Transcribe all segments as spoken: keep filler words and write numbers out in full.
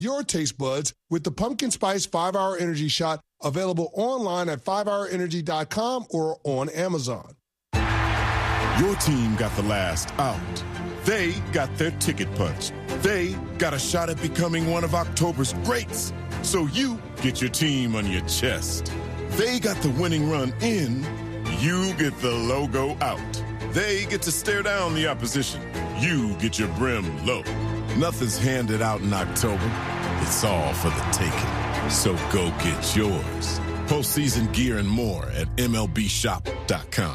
your taste buds with the Pumpkin Spice five hour Energy Shot, available online at five hour energy dot com or on Amazon. Your team got the last out. They got their ticket punched. They got a shot at becoming one of October's greats. So you get your team on your chest. They got the winning run in. You get the logo out. They get to stare down the opposition. You get your brim low. Nothing's handed out in October. It's all for the taking. So go get yours. Postseason gear and more at M L B shop dot com.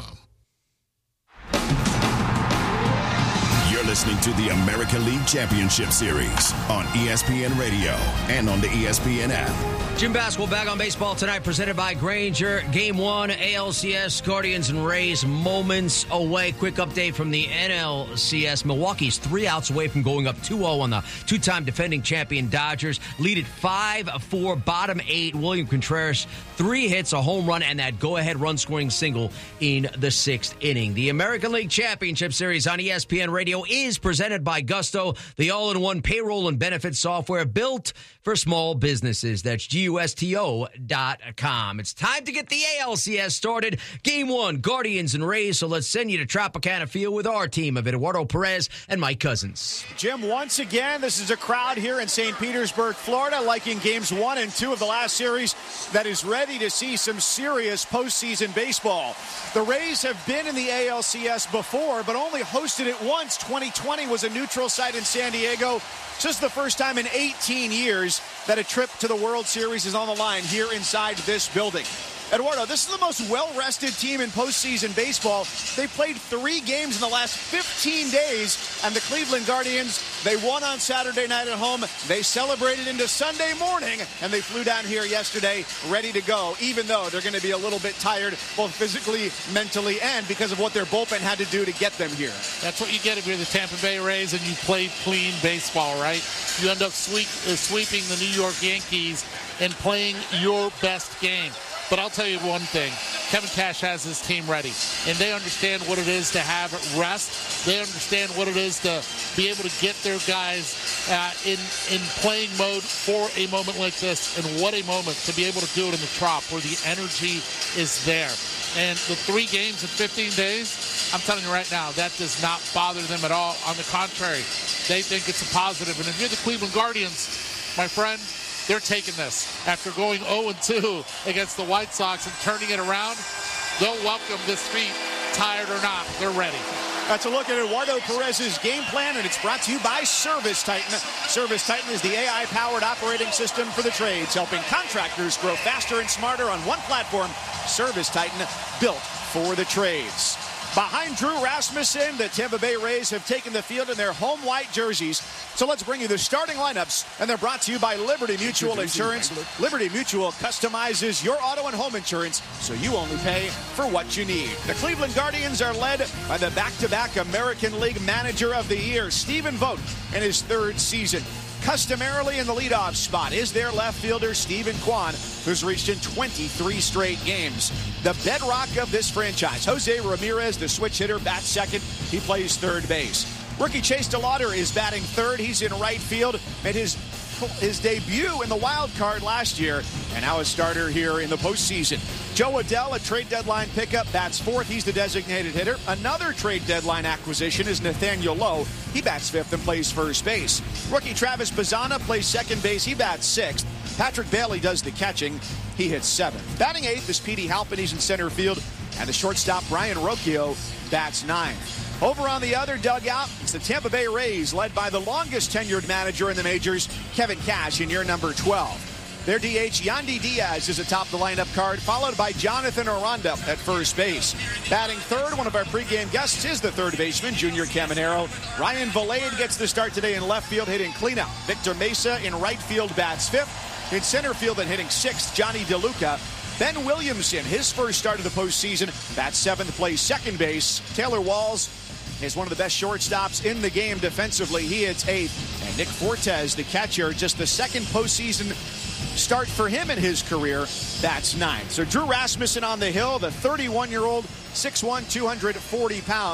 You're listening to the American League Championship Series on E S P N Radio and on the E S P N app. Jim Basketball back on baseball tonight, presented by Grainger. Game one, A L C S, Guardians and Rays, moments away. Quick update from the N L C S. Milwaukee's three outs away from going up two oh on the two-time defending champion Dodgers. Lead at five four, bottom eight. William Contreras, three hits, a home run, and that go-ahead run-scoring single in the sixth inning. The American League Championship Series on E S P N Radio is presented by Gusto, the all-in-one payroll and benefits software built for small businesses. That's G U S T O dot com. It's time to get the A L C S started. Game one, Guardians and Rays. So let's send you to Tropicana Field with our team of Eduardo Perez and Mike Cousins. Jim, once again, this is a crowd here in Saint Petersburg, Florida, like in games one and two of the last series, that is ready to see some serious postseason baseball. The Rays have been in the A L C S before, but only hosted it once. twenty twenty was a neutral site in San Diego. This is the first time in eighteen years that a trip to the World Series is on the line here inside this building. Eduardo, this is the most well-rested team in postseason baseball. They played three games in the last fifteen days, and the Cleveland Guardians, they won on Saturday night at home. They celebrated into Sunday morning, and they flew down here yesterday ready to go, even though they're going to be a little bit tired, both physically, mentally, and because of what their bullpen had to do to get them here. That's what you get if you're the Tampa Bay Rays and you play clean baseball, right? You end up sweep, uh, sweeping the New York Yankees and playing your best game. But I'll tell you one thing, Kevin Cash has his team ready, and they understand what it is to have rest. They understand what it is to be able to get their guys uh, in, in playing mode for a moment like this, and what a moment to be able to do it in the Trop where the energy is there. And the three games in fifteen days, I'm telling you right now, that does not bother them at all. On the contrary, they think it's a positive. And if you're the Cleveland Guardians, my friend, they're taking this. After going oh and two against the White Sox and turning it around, they'll welcome this feat, tired or not. They're ready. That's a look at Eduardo Perez's game plan, and it's brought to you by Service Titan. Service Titan is the A I-powered operating system for the trades, helping contractors grow faster and smarter on one platform. Service Titan, built for the trades. Behind Drew Rasmussen, the Tampa Bay Rays have taken the field in their home white jerseys. So let's bring you the starting lineups, and they're brought to you by Liberty Mutual Insurance. Liberty Mutual customizes your auto and home insurance, so you only pay for what you need. The Cleveland Guardians are led by the back-to-back American League Manager of the Year, Stephen Vogt, in his third season. Customarily in the leadoff spot is their left fielder, Stephen Kwan, who's reached in twenty-three straight games. The bedrock of this franchise, Jose Ramirez, the switch hitter, bats second. He plays third base. Rookie Chase DeLauder is batting third. He's in right field. Made his his debut in the wild card last year, and now a starter here in the postseason. Joe Adell, a trade deadline pickup, bats fourth. He's the designated hitter. Another trade deadline acquisition is Nathaniel Lowe. He bats fifth and plays first base. Rookie Travis Bazzana plays second base. He bats sixth. Patrick Bailey does the catching. He hits seventh. Batting eighth is Petey Halpin. He's in center field. And the shortstop, Brian Rocchio, bats ninth. Over on the other dugout, it's the Tampa Bay Rays, led by the longest tenured manager in the majors, Kevin Cash, in year number twelve. Their D H, Yandy Diaz, is atop the lineup card, followed by Jonathan Aranda at first base. Batting third, one of our pregame guests is the third baseman, Junior Caminero. Ryan Valade gets the start today in left field, hitting cleanup. Victor Mesa in right field bats fifth. In center field and hitting sixth, Johnny DeLuca. Ben Williamson, his first start of the postseason, bats seventh, plays second base. Taylor Walls is one of the best shortstops in the game defensively. He hits eighth. And Nick Fortes, the catcher, just the second postseason start for him in his career, bats ninth. So Drew Rasmussen on the hill, the thirty-one-year-old, six one, two hundred forty pounds,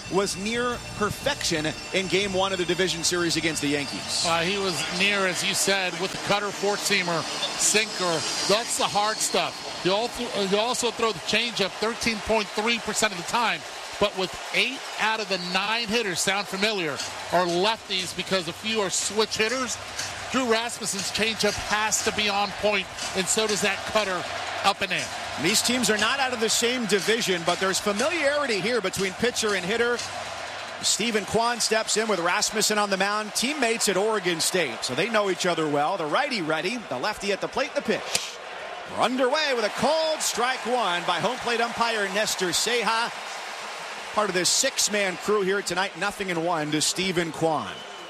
was near perfection in game one of the division series against the Yankees. Uh, he was near, as you said, with the cutter, four-seamer, sinker. That's the hard stuff. You also throw the changeup thirteen point three percent of the time. But with eight out of the nine hitters, sound familiar, are lefties because a few are switch hitters. Drew Rasmussen's changeup has to be on point, and so does that cutter up and in. These teams are not out of the same division, but there's familiarity here between pitcher and hitter. Stephen Kwan steps in with Rasmussen on the mound, teammates at Oregon State, so they know each other well. The righty ready, the lefty at the plate, the pitch. We're underway with a called strike one by home plate umpire Nestor Ceja. Part of this six-man crew here tonight, nothing in one to Stephen Kwan.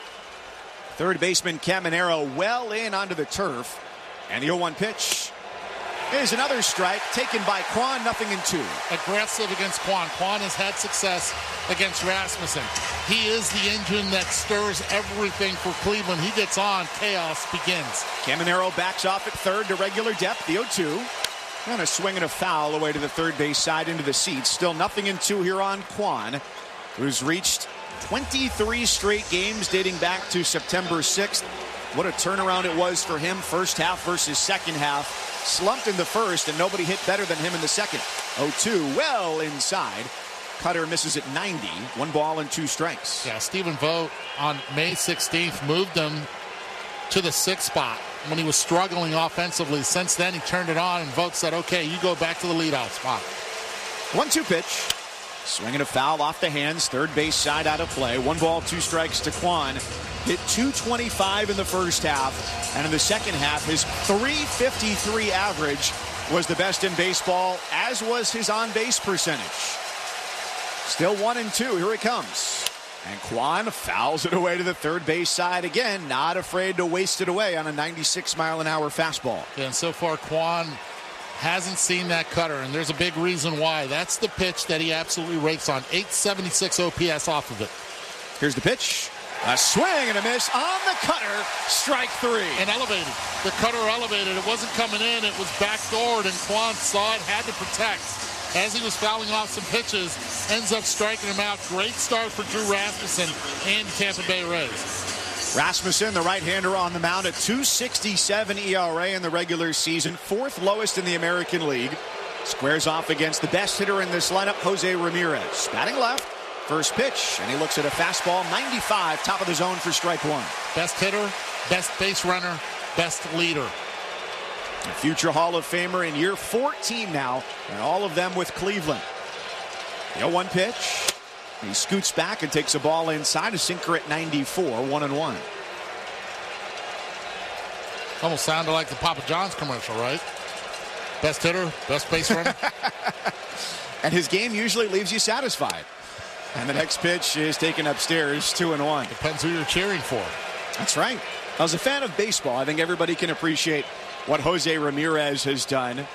Third baseman Caminero well in onto the turf. And the oh one pitch is another strike taken by Kwan, nothing in two. Aggressive against Kwan. Kwan has had success against Rasmussen. He is the engine that stirs everything for Cleveland. He gets on, chaos begins. Caminero backs off at third to regular depth, the oh two. And a swing and a foul away to the third base side into the seats. Still nothing in two here on Kwan, who's reached twenty-three straight games dating back to September sixth. What a turnaround it was for him. First half versus second half. Slumped in the first, and nobody hit better than him in the second. oh two, well inside. Cutter misses at ninety. One ball and two strikes. Yeah, Stephen Vogt on May sixteenth moved him to the sixth spot when he was struggling offensively. Since then, he turned it on, and Vogt said, okay, you go back to the leadoff spot. one two pitch. Swinging a foul off the hands. Third base side out of play. One ball, two strikes to Kwan. Hit two twenty-five in the first half. And in the second half, his three fifty-three average was the best in baseball, as was his on-base percentage. Still one and two. Here it comes. And Kwan fouls it away to the third base side again. Not afraid to waste it away on a ninety-six mile an hour fastball. Yeah, and so far, Kwan hasn't seen that cutter, and there's a big reason why. That's the pitch that he absolutely rakes on. eight seventy-six O P S off of it. Here's the pitch. A swing and a miss on the cutter. Strike three. And elevated. The cutter elevated. It wasn't coming in. It was backdoored, and Kwan saw it, had to protect. As he was fouling off some pitches, ends up striking him out. Great start for Drew Rasmussen and Tampa Bay Rays. Rasmussen, the right-hander on the mound, at two sixty-seven E R A in the regular season, fourth lowest in the American League. Squares off against the best hitter in this lineup, Jose Ramirez. Batting left, first pitch, and he looks at a fastball, ninety-five, top of the zone for strike one. Best hitter, best base runner, best leader. A future Hall of Famer in year fourteen now, and all of them with Cleveland. The oh one pitch. He scoots back and takes a ball inside, a sinker at ninety-four, one and one. Almost sounded like the Papa John's commercial, right? Best hitter, best base runner. And his game usually leaves you satisfied. And the next pitch is taken upstairs, two and one. Depends who you're cheering for. That's right. As a fan of baseball, I think everybody can appreciate what Jose Ramirez has done.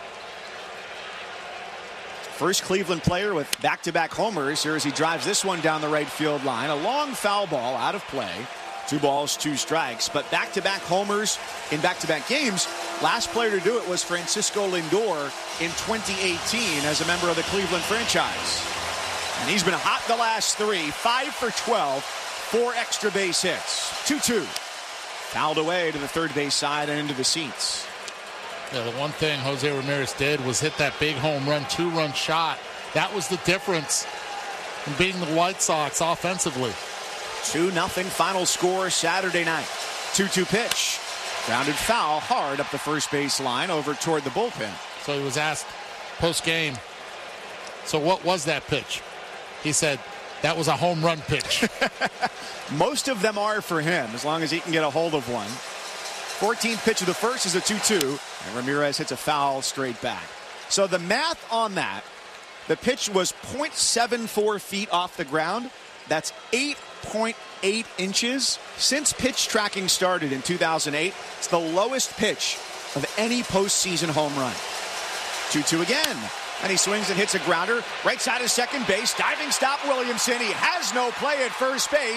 First Cleveland player with back-to-back homers here as he drives this one down the right field line. A long foul ball out of play. Two balls, two strikes. But back-to-back homers in back-to-back games. Last player to do it was Francisco Lindor in twenty eighteen as a member of the Cleveland franchise. And he's been hot the last three. Five for twelve. Four extra base hits. two two. Fouled away to the third base side and into the seats. Yeah, the one thing Jose Ramirez did was hit that big home run, two-run shot. That was the difference in beating the White Sox offensively. two nothing final score Saturday night. two two pitch. Grounded foul hard up the first base line over toward the bullpen. So he was asked post-game, so what was that pitch? He said, that was a home run pitch. Most of them are for him, as long as he can get a hold of one. fourteenth pitch of the first is a two two, and Ramirez hits a foul straight back. So the math on that, the pitch was point seven four feet off the ground. That's eight point eight inches. Since pitch tracking started in two thousand eight, it's the lowest pitch of any postseason home run. two two again. And he swings and hits a grounder. Right side of second base. Diving stop Williamson. He has no play at first base.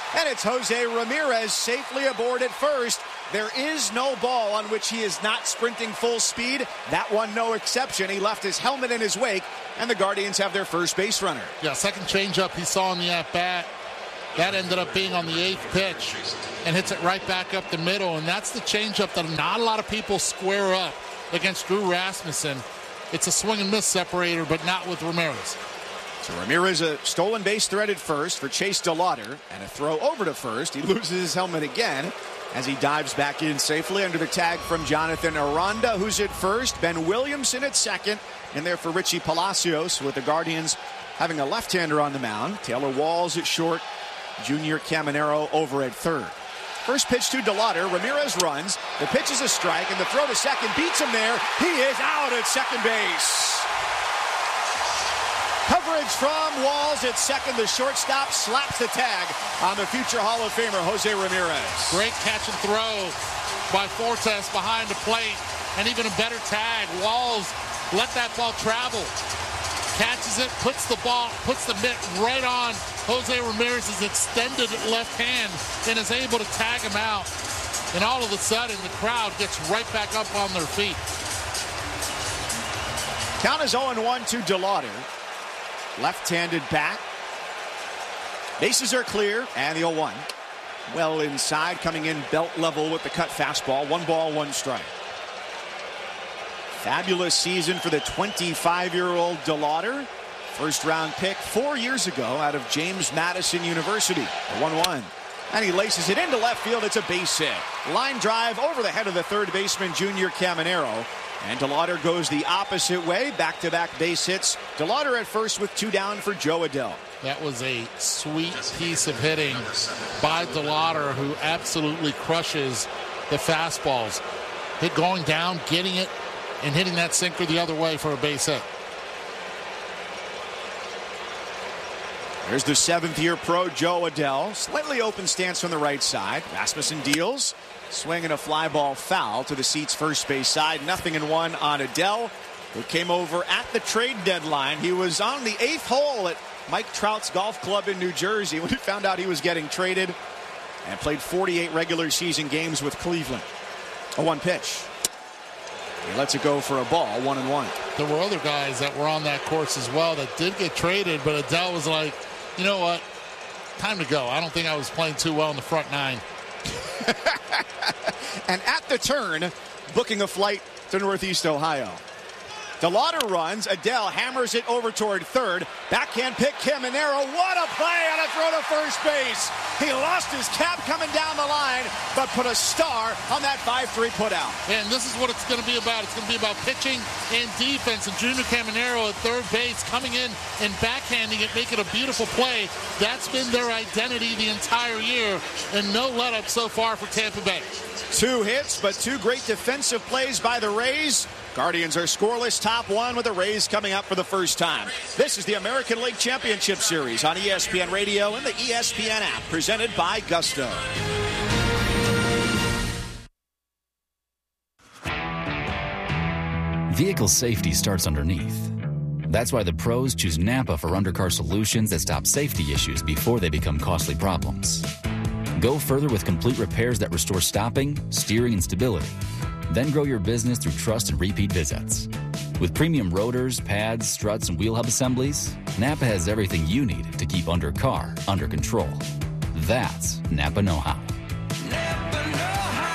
And it's Jose Ramirez safely aboard at first. There is no ball on which he is not sprinting full speed. That one, no exception. He left his helmet in his wake, and the Guardians have their first base runner. Yeah, second changeup he saw in the at-bat. That ended up being on the eighth pitch and hits it right back up the middle. And that's the changeup that not a lot of people square up against Drew Rasmussen. It's a swing and miss separator, but not with Ramirez. So Ramirez, a stolen base threat at first for Chase DeLauder, and a throw over to first. He loses his helmet again as he dives back in safely under the tag from Jonathan Aranda, who's at first. Ben Williamson at second, and there for Richie Palacios, with the Guardians having a left-hander on the mound. Taylor Walls at short, Junior Caminero over at third. First pitch to DeLauder. Ramirez runs. The pitch is a strike, and the throw to second beats him there. He is out at second base. Coverage from Walls at second. The shortstop slaps the tag on the future Hall of Famer Jose Ramirez. Great catch and throw by Fortes behind the plate, and even a better tag. Walls let that ball travel. Catches it, puts the ball, puts the mitt right on Jose Ramirez's extended left hand, and is able to tag him out. And all of a sudden, the crowd gets right back up on their feet. Count is oh and one to DeLauder. Left-handed bat. Bases are clear, and the oh one. Well inside, coming in belt level with the cut fastball. One ball, one strike. Fabulous season for the twenty-five-year-old DeLauder. First round pick four years ago out of James Madison University. The one one. And he laces it into left field. It's a base hit. Line drive over the head of the third baseman, Junior Caminero. And DeLauder goes the opposite way. Back-to-back base hits. DeLauder at first with two down for Joe Adell. That was a sweet piece of hitting by DeLauder, who absolutely crushes the fastballs. Hit going down, getting it, and hitting that sinker the other way for a base hit. There's the seventh-year pro, Joe Adell. Slightly open stance from the right side. Rasmussen deals. Swing and a fly ball foul to the seats first base side. Nothing in one on Adell, who came over at the trade deadline. He was on the eighth hole at Mike Trout's golf club in New Jersey when he found out he was getting traded, and played forty-eight regular season games with Cleveland. A one pitch. He lets it go for a ball, one and one. There were other guys that were on that course as well that did get traded, but Adell was like, you know what, time to go. I don't think I was playing too well in the front nine. And at the turn, booking a flight to Northeast Ohio. DeLauder runs. Adell hammers it over toward third. Backhand pick, Caminero. What a play on a throw to first base. He lost his cap coming down the line, but put a star on that five three putout. And this is what it's going to be about. It's going to be about pitching and defense. And Junior Caminero at third base coming in and backhanding it, making a beautiful play. That's been their identity the entire year, and no let-up so far for Tampa Bay. Two hits, but two great defensive plays by the Rays. Guardians are scoreless, top one, with the Rays coming up for the first time. This is the American League Championship Series on E S P N Radio and the E S P N app, presented by Gusto. Vehicle safety starts underneath. That's why the pros choose Napa for undercar solutions that stop safety issues before they become costly problems. Go further with complete repairs that restore stopping, steering, and stability. Then grow your business through trust and repeat visits. With premium rotors, pads, struts, and wheel hub assemblies, Napa has everything you need to keep undercar under control. That's Napa know-how. Napa know-how.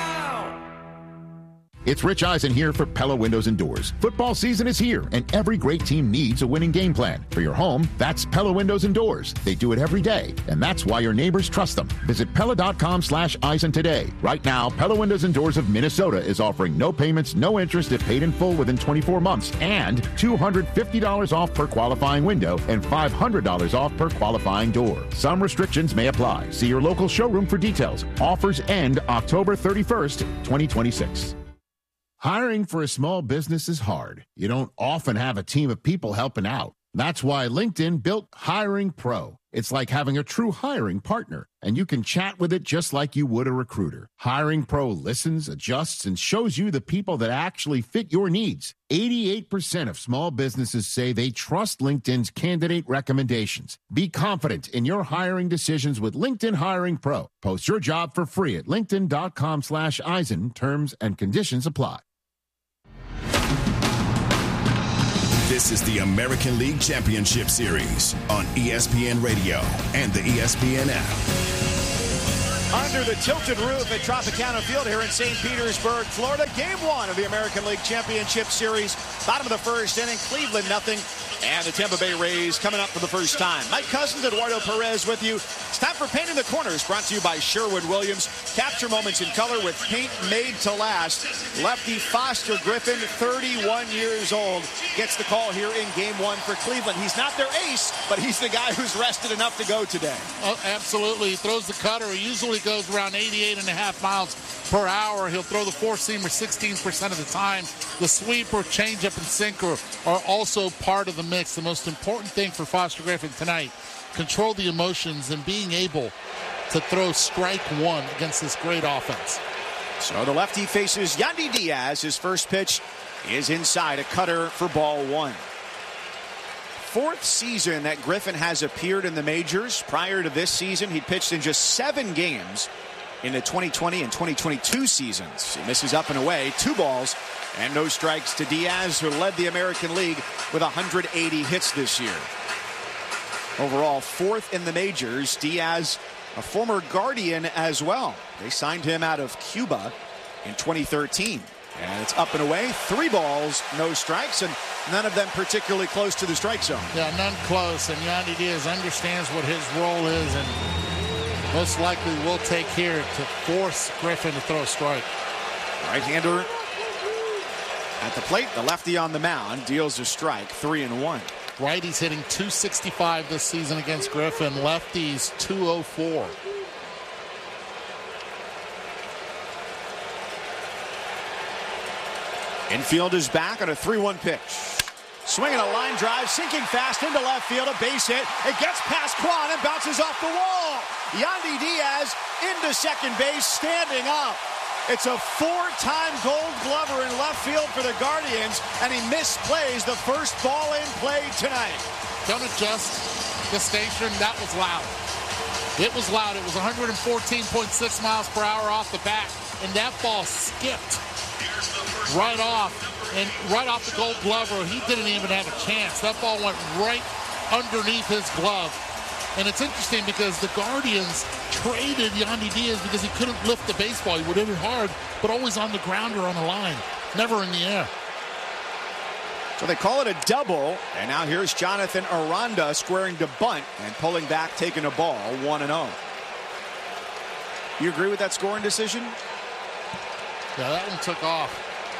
It's Rich Eisen here for Pella Windows and Doors. Football season is here, and every great team needs a winning game plan. For your home, that's Pella Windows and Doors. They do it every day, and that's why your neighbors trust them. Visit Pella.com slash Eisen today. Right now, Pella Windows and Doors of Minnesota is offering no payments, no interest if paid in full within twenty-four months, and two hundred fifty dollars off per qualifying window and five hundred dollars off per qualifying door. Some restrictions may apply. See your local showroom for details. Offers end October thirty-first, twenty twenty-six. Hiring for a small business is hard. You don't often have a team of people helping out. That's why LinkedIn built Hiring Pro. It's like having a true hiring partner, and you can chat with it just like you would a recruiter. Hiring Pro listens, adjusts, and shows you the people that actually fit your needs. eighty-eight percent of small businesses say they trust LinkedIn's candidate recommendations. Be confident in your hiring decisions with LinkedIn Hiring Pro. Post your job for free at linkedin.com slash Eisen. Terms and conditions apply. This is the American League Championship Series on E S P N Radio and the E S P N app. Under the tilted roof at Tropicana Field here in Saint Petersburg, Florida. Game one of the American League Championship Series. Bottom of the first inning, Cleveland nothing. And the Tampa Bay Rays coming up for the first time. Mike Cousins, Eduardo Perez with you. It's time for Painting the Corners, brought to you by Sherwin-Williams. Capture moments in color with paint made to last. Lefty Foster Griffin, thirty-one years old, gets the call here in game one for Cleveland. He's not their ace, but he's the guy who's rested enough to go today. Oh, absolutely. He throws the cutter. He usually goes around eighty-eight and a half miles per hour. He'll throw the four-seamer sixteen percent of the time. The sweeper, changeup, and sinker are also part of the mix. The most important thing for Foster Griffin tonight, control the emotions and being able to throw strike one against this great offense. So the lefty faces Yandy Diaz. His first pitch is inside, a cutter for ball one. Fourth season that Griffin has appeared in the majors. Prior to this season, he pitched in just seven games in the twenty twenty and twenty twenty-two seasons. He misses up and away, two balls and no strikes to Diaz, who led the American League with one hundred eighty hits this year. Overall, fourth in the majors. Diaz, a former Guardian as well. They signed him out of Cuba in twenty thirteen. And it's up and away, three balls, no strikes, and none of them particularly close to the strike zone. Yeah, none close, and Yandy Diaz understands what his role is, and most likely will take here to force Griffin to throw a strike. Right-hander at the plate, the lefty on the mound deals a strike, three and one. Righty's hitting two sixty-five this season against Griffin. Lefty's two oh four. Infield is back on a three one pitch. Swinging a line drive, sinking fast into left field, a base hit. It gets past Kwan and bounces off the wall. Yandy Diaz into second base, standing up. It's a four-time Gold Glover in left field for the Guardians, and he misplays the first ball in play tonight. Don't adjust the station. That was loud. It was loud. It was one hundred fourteen point six miles per hour off the bat, and that ball skipped right off, and right off the Gold Glover. He didn't even have a chance. That ball went right underneath his glove. And it's interesting because the Guardians traded Yandy Diaz because he couldn't lift the baseball. He would hit it hard, but always on the ground or on the line, never in the air. So they call it a double, and now here's Jonathan Aranda squaring to bunt and pulling back, taking a ball, one and oh. You agree with that scoring decision? Yeah, that one took off.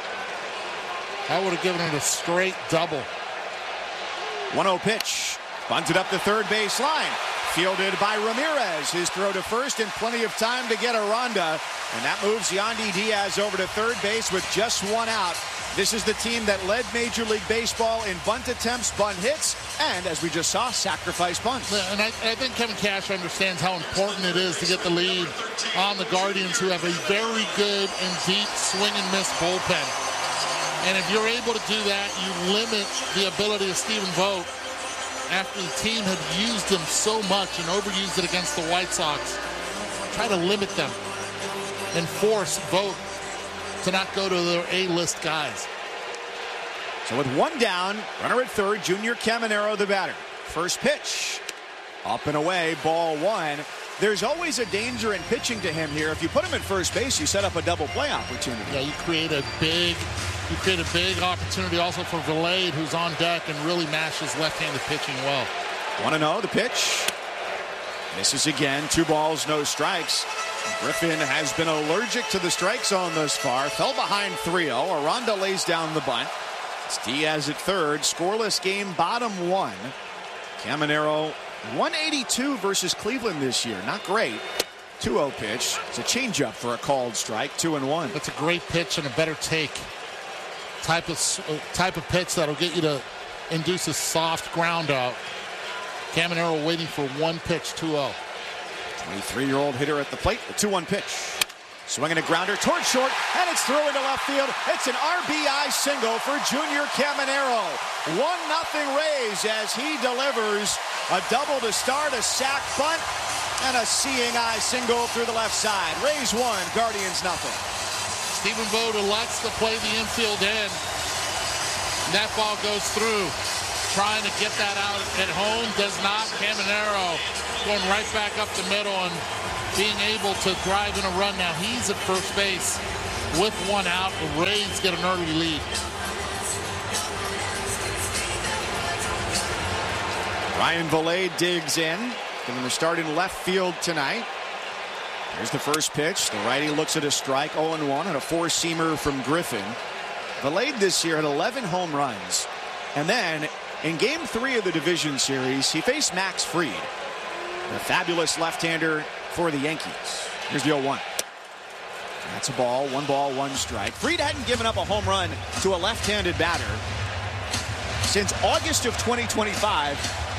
I would have given it a straight double. one oh pitch. Bunted up the third base line. Fielded by Ramirez. His throw to first and plenty of time to get Aranda. And that moves Yandy Diaz over to third base with just one out. This is the team that led Major League Baseball in bunt attempts, bunt hits, and, as we just saw, sacrifice bunts. Yeah, and I, I think Kevin Cash understands how important it is to get the lead on the Guardians, who have a very good and deep swing and miss bullpen. And if you're able to do that, you limit the ability of Stephen Vogt, after the team had used him so much and overused it against the White Sox. Try to limit them and force Vogt to not go to their A-list guys. So with one down, runner at third, Junior Caminero the batter. First pitch, up and away, ball one. There's always a danger in pitching to him here. If you put him at first base, you set up a double play opportunity. Yeah, you create a big, you create a big opportunity also for Vilade, who's on deck and really mashes left-handed pitching well. one and oh, the pitch. Misses again, two balls, no strikes. Griffin has been allergic to the strike zone thus far. Fell behind three oh. Aranda lays down the bunt. It's Diaz at third. Scoreless game, bottom one. Caminero, one eighty-two versus Cleveland this year. Not great. two oh pitch. It's a changeup for a called strike. Two and one. That's a great pitch and a better take. Type of type of pitch that'll get you to induce a soft ground out. Caminero waiting for one pitch, two oh. twenty-three-year-old hitter at the plate, the two one pitch. Swinging a grounder towards short, and it's through into left field. It's an R B I single for Junior Caminero. one nothing Rays as he delivers a double to start, a sac bunt, and a seeing eye single through the left side. Rays one, Guardians nothing. Stephen Vogt elects to play the infield in. That ball goes through. Trying to get that out at home, does not. Caminero going right back up the middle and being able to drive in a run. Now he's at first base with one out. The Rays get an early lead. Ryan Vilade digs in. Giving the start in left field tonight. Here's the first pitch. The righty looks at a strike, oh and one, and a four-seamer from Griffin. Vilade this year had eleven home runs. And then in game three of the division series, he faced Max Fried, the fabulous left-hander for the Yankees. Here's the oh one. That's a ball, one ball, one strike. Fried hadn't given up a home run to a left-handed batter since August of twenty twenty-five.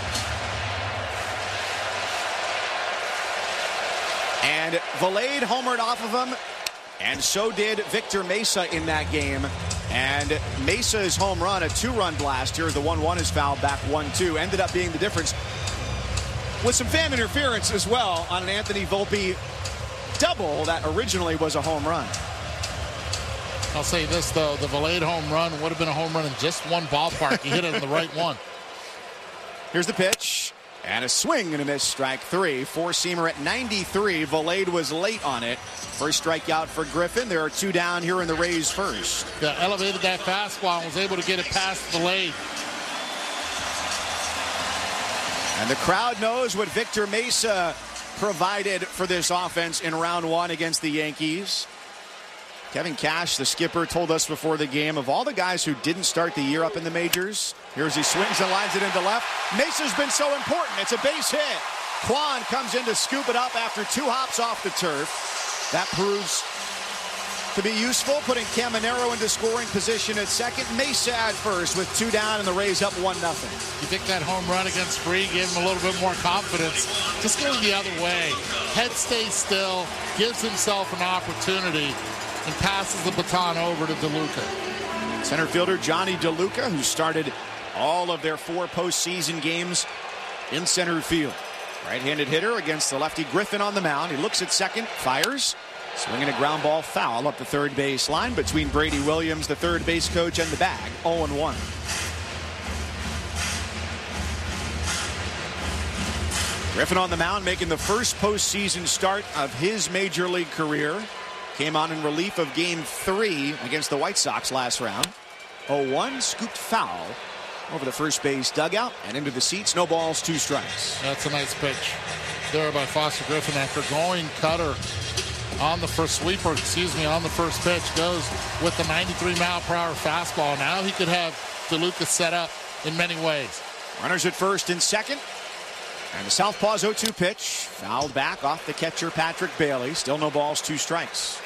And Vilade homered off of him, and so did Victor Mesa in that game. And Mesa's home run, a two-run blast here. The one one is fouled back one two. Ended up being the difference with some fan interference as well on an Anthony Volpe double that originally was a home run. I'll say this, though. The Vilade home run would have been a home run in just one ballpark. He hit it in the right one. Here's the pitch. And a swing and a miss, strike three. Four-seamer at ninety-three. Vilade was late on it. First strikeout for Griffin. There are two down here in the Rays first. Yeah, elevated that fastball and was able to get it past Vilade. And the crowd knows what Victor Mesa provided for this offense in round one against the Yankees. Kevin Cash, the skipper, told us before the game of all the guys who didn't start the year up in the majors. Here's he swings and lines it into left. Mesa's been so important. It's a base hit. Kwan comes in to scoop it up after two hops off the turf. That proves to be useful, putting Caminero into scoring position at second. Mesa at first with two down and the Rays up one nothing. You think that home run against Fried gave him a little bit more confidence? Just going the other way. Head stays still, gives himself an opportunity, and passes the baton over to DeLuca. Center fielder Johnny DeLuca, who started all of their four postseason games in center field. Right-handed hitter against the lefty Griffin on the mound. He looks at second, fires, swinging a ground ball foul up the third base line between Brady Williams, the third base coach, and the bag. oh and one. Griffin on the mound, making the first postseason start of his major league career. Came on in relief of game three against the White Sox last round. oh one, scooped foul over the first base dugout and into the seats. No balls, two strikes. That's a nice pitch there by Foster Griffin after going cutter on the first sweeper, excuse me, on the first pitch. Goes with the ninety-three mile per hour fastball. Now he could have DeLuca set up in many ways. Runners at first and second. And the Southpaw's oh two pitch fouled back off the catcher Patrick Bailey. Still no balls, two strikes.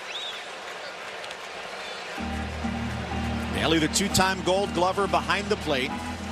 Bailey, the two-time Gold Glover behind the plate.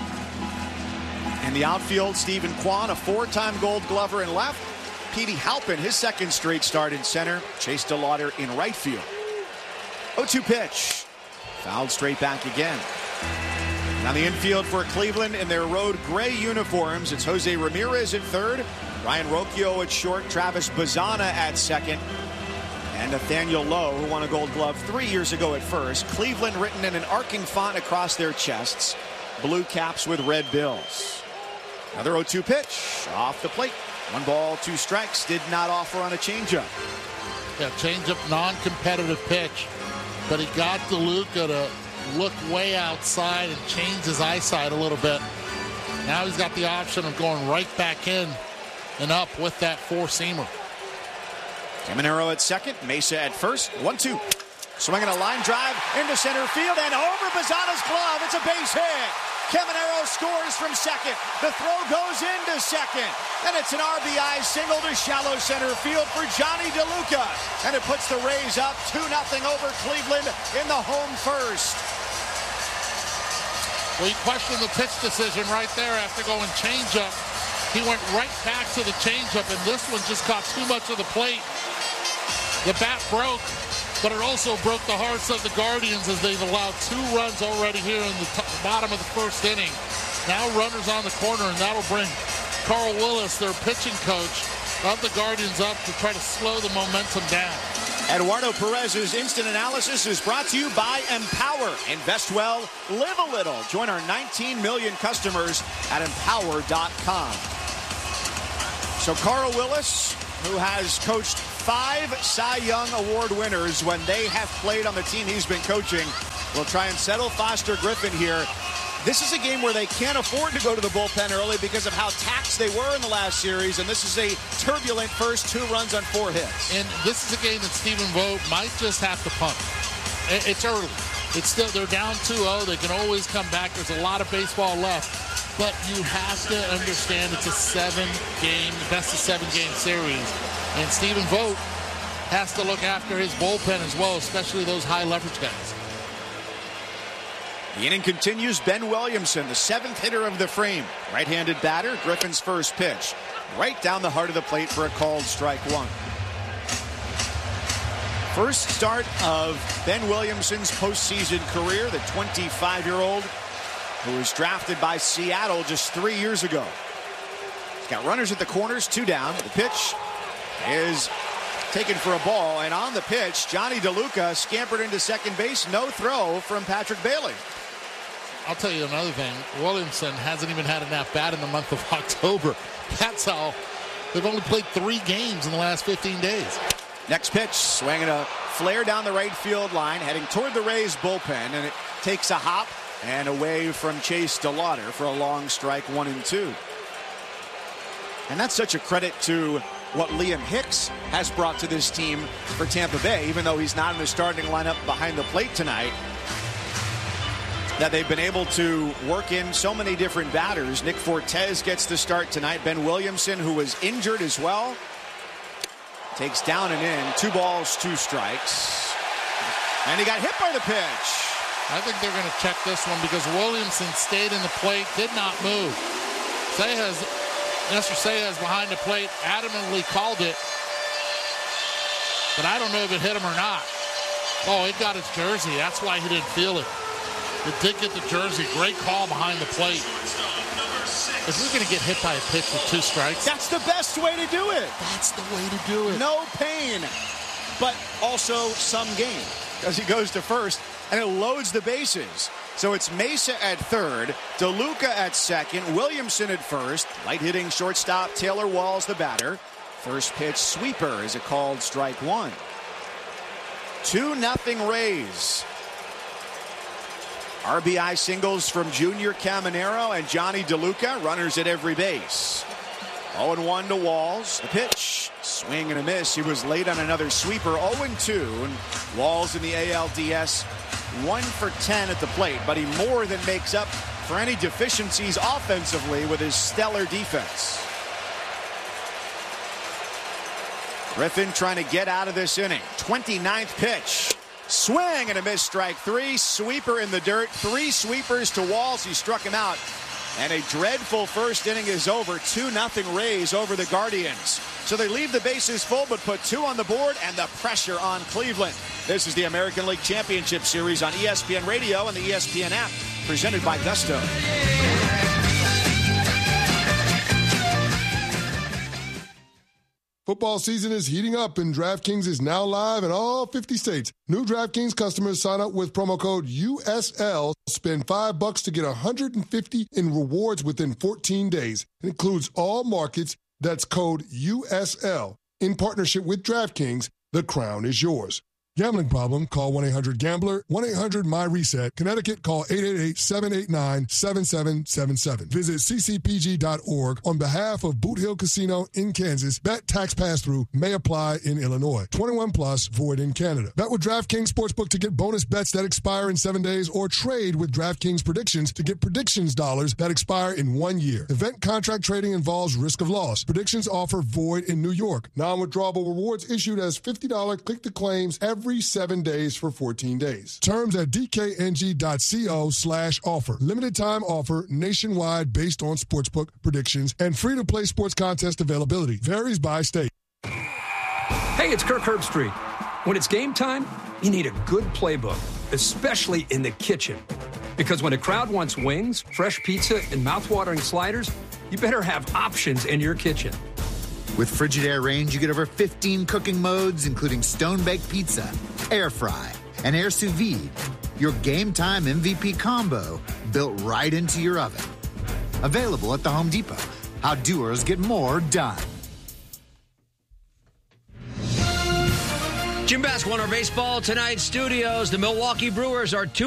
In the outfield, Stephen Kwan, a four-time Gold Glover in left. Petey Halpin, his second straight start in center. Chase DeLauder in right field. oh two pitch. Fouled straight back again. On the infield for Cleveland in their road gray uniforms, it's Jose Ramirez at third. Ryan Rocchio at short. Travis Bazzana at second. And Nathaniel Lowe, who won a Gold Glove three years ago at first. Cleveland written in an arcing font across their chests. Blue caps with red bills. Another oh two pitch off the plate. One ball, two strikes. Did not offer on a changeup. Yeah, changeup, non-competitive pitch. But he got DeLuca to look way outside and change his eyesight a little bit. Now he's got the option of going right back in and up with that four-seamer. Caminero at second, Mesa at first. one two. Swinging a line drive into center field and over Bazzana's glove. It's a base hit. Caminero scores from second. The throw goes into second. And it's an R B I single to shallow center field for Johnny DeLuca. And it puts the Rays up two nothing over Cleveland in the home first. Well, you question the pitch decision right there after going changeup. He went right back to the changeup, and this one just caught too much of the plate. The bat broke, but it also broke the hearts of the Guardians as they've allowed two runs already here in the t- bottom of the first inning. Now runners on the corner, and that'll bring Carl Willis, their pitching coach, of the Guardians up to try to slow the momentum down. Eduardo Perez's instant analysis is brought to you by Empower. Invest well, live a little. Join our nineteen million customers at empower dot com. So Carl Willis, who has coached five Cy Young Award winners when they have played on the team he's been coaching, will try and settle Foster Griffin here. This is a game where they can't afford to go to the bullpen early because of how taxed they were in the last series, and this is a turbulent first two runs on four hits. And this is a game that Stephen Vogt might just have to punt. It's early. It's still, they're down two oh. They can always come back. There's a lot of baseball left. But you have to understand it's a seven-game, best of seven-game series. And Stephen Vogt has to look after his bullpen as well, especially those high-leverage guys. The inning continues. Ben Williamson, the seventh hitter of the frame. Right-handed batter, Griffin's first pitch. Right down the heart of the plate for a called strike one. First start of Ben Williamson's postseason career, the twenty-five-year-old who was drafted by Seattle just three years ago. He's got runners at the corners, two down. The pitch is taken for a ball, and on the pitch, Johnny DeLuca scampered into second base. No throw from Patrick Bailey. I'll tell you another thing. Williamson hasn't even had an at-bat in the month of October. That's how they've only played three games in the last fifteen days. Next pitch, swinging a flare down the right field line, heading toward the Rays bullpen, and it takes a hop and away from Chase DeLauder for a long strike, one and two. And that's such a credit to what Liam Hicks has brought to this team for Tampa Bay, even though he's not in the starting lineup behind the plate tonight, that they've been able to work in so many different batters. Nick Fortes gets the start tonight. Ben Williamson, who was injured as well, takes down and in. Two balls, two strikes. And he got hit by the pitch. I think they're going to check this one because Williamson stayed in the plate, did not move. Seijas, Nestor Seijas behind the plate, adamantly called it. But I don't know if it hit him or not. Oh, it got his jersey. That's why he didn't feel it. It did get the jersey. Great call behind the plate. If we're going to get hit by a pitch with two strikes, that's the best way to do it. That's the way to do it. No pain, but also some gain as he goes to first and it loads the bases. So it's Mesa at third, DeLuca at second, Williamson at first, light hitting shortstop Taylor Walls the batter. First pitch sweeper is a called strike one. Two nothing Rays. R B I singles from Junior Caminero and Johnny DeLuca, runners at every base. oh and one to Walls. The pitch, swing and a miss. He was late on another sweeper, oh and two. And Walls in the A L D S, one for ten at the plate, but he more than makes up for any deficiencies offensively with his stellar defense. Griffin trying to get out of this inning. twenty-ninth pitch. Swing and a miss, strike three. Sweeper in the dirt. Three sweepers to Walls. He struck him out. And a dreadful first inning is over. two nothing Rays over the Guardians. So they leave the bases full but put two on the board and the pressure on Cleveland. This is the American League Championship Series on E S P N Radio and the E S P N app, presented by Gusto. Football season is heating up, and DraftKings is now live in all fifty states. New DraftKings customers sign up with promo code U S L. Spend five bucks to get one hundred fifty in rewards within fourteen days. It includes all markets. That's code U S L. In partnership with DraftKings, the crown is yours. Gambling problem? Call one eight hundred gambler. one eight hundred my reset. Connecticut, call eight eight eight, seven eight nine, seven seven seven seven. Visit c c p g dot org on behalf of Boot Hill Casino in Kansas. Bet tax pass-through may apply in Illinois. twenty-one plus, void in Canada. Bet with DraftKings Sportsbook to get bonus bets that expire in seven days or trade with DraftKings Predictions to get predictions dollars that expire in one year. Event contract trading involves risk of loss. Predictions offer void in New York. Non-withdrawable rewards issued as fifty dollars click-to-claims every every seven days for fourteen days. Terms at dkng.co slash offer. Limited time offer nationwide based on sportsbook predictions and free-to-play sports contest availability. Varies by state. Hey, it's Kirk Herbstreit. When it's game time, you need a good playbook, especially in the kitchen. Because when a crowd wants wings, fresh pizza, and mouthwatering sliders, you better have options in your kitchen. With Frigidaire Range, you get over fifteen cooking modes, including stone-baked pizza, air fry, and air sous vide. Your game time M V P combo built right into your oven. Available at the Home Depot. How doers get more done. Jim Bask won our baseball tonight studios. The Milwaukee Brewers are two